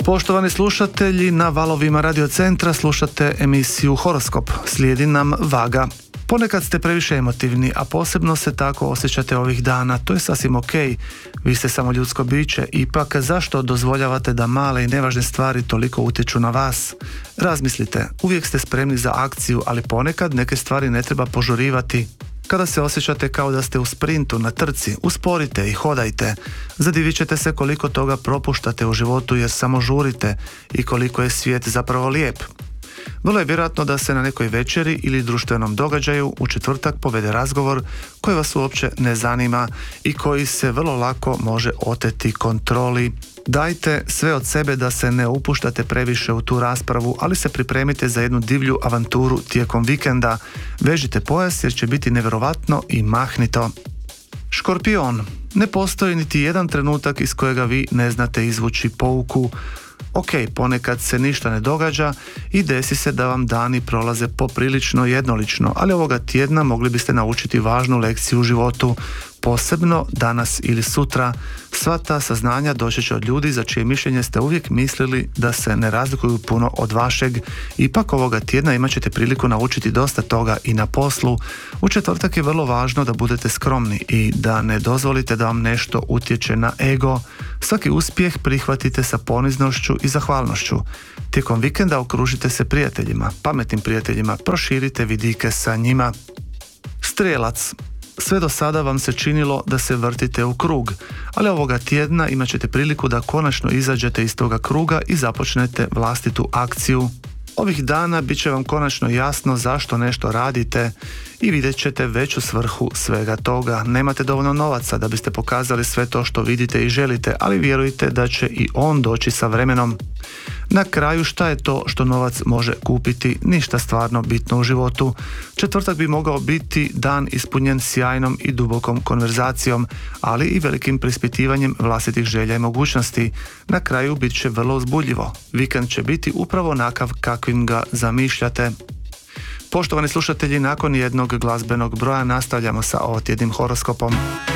Poštovani slušatelji, na valovima Radio Centra slušate emisiju Horoskop. Slijedi nam Vaga. Ponekad ste previše emotivni, a posebno se tako osjećate ovih dana. To je sasvim ok. Vi ste samo ljudsko biće. Ipak, zašto dozvoljavate da male i nevažne stvari toliko utječu na vas? Razmislite, uvijek ste spremni za akciju, ali ponekad neke stvari ne treba požurivati. Kada se osjećate kao da ste u sprintu, na trci, usporite i hodajte. Zadivit ćete se koliko toga propuštate u životu jer samo žurite i koliko je svijet zapravo lijep. Vrlo je vjerojatno da se na nekoj večeri ili društvenom događaju u četvrtak povede razgovor koji vas uopće ne zanima i koji se vrlo lako može oteti kontroli. Dajte sve od sebe da se ne upuštate previše u tu raspravu, ali se pripremite za jednu divlju avanturu tijekom vikenda. Vežite pojas jer će biti nevjerovatno i mahnito. Škorpion. Ne postoji niti jedan trenutak iz kojega vi ne znate izvući pouku. Ok, ponekad se ništa ne događa i desi se da vam dani prolaze poprilično jednolično, ali ovoga tjedna mogli biste naučiti važnu lekciju u životu, posebno danas ili sutra. Sva ta saznanja doći će od ljudi za čije mišljenje ste uvijek mislili da se ne razlikuju puno od vašeg. Ipak ovoga tjedna imat ćete priliku naučiti dosta toga i na poslu. U četvrtak je vrlo važno da budete skromni i da ne dozvolite da vam nešto utječe na ego. Svaki uspjeh prihvatite sa poniznošću i zahvalnošću. Tijekom vikenda okružite se prijateljima, pametnim prijateljima, proširite vidike sa njima. Strijelac. Sve do sada vam se činilo da se vrtite u krug, ali ovoga tjedna imat ćete priliku da konačno izađete iz toga kruga i započnete vlastitu akciju. Ovih dana bit će vam konačno jasno zašto nešto radite i vidjet ćete veću svrhu svega toga. Nemate dovoljno novaca da biste pokazali sve to što vidite i želite, ali vjerujte da će i on doći sa vremenom. Na kraju, šta je to što novac može kupiti? Ništa stvarno bitno u životu. Četvrtak bi mogao biti dan ispunjen sjajnom i dubokom konverzacijom, ali i velikim preispitivanjem vlastitih želja i mogućnosti. Na kraju bit će vrlo uzbudljivo. Vikend će biti upravo onakav kakvim ga zamišljate. Poštovani slušatelji, nakon jednog glazbenog broja nastavljamo sa ovotjednim horoskopom.